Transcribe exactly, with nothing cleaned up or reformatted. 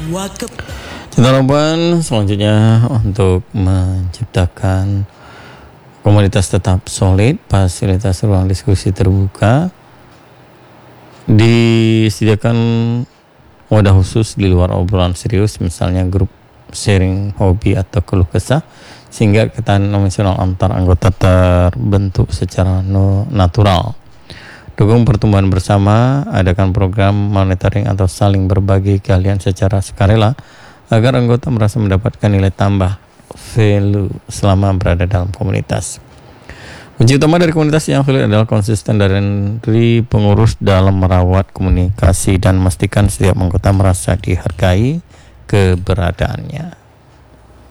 Harapan selanjutnya untuk menciptakan komunitas tetap solid, fasilitas ruang diskusi terbuka, disediakan wadah khusus di luar obrolan serius, misalnya grup sharing hobi atau keluh kesah, sehingga ketahanan emosional antar anggota terbentuk secara no natural. Dukung pertumbuhan bersama, adakan program monitoring atau saling berbagi keahlian secara sukarela agar anggota merasa mendapatkan nilai tambah value selama berada dalam komunitas. Kunci utama dari komunitas yang valid adalah konsisten dari pengurus dalam merawat komunikasi dan memastikan setiap anggota merasa dihargai keberadaannya.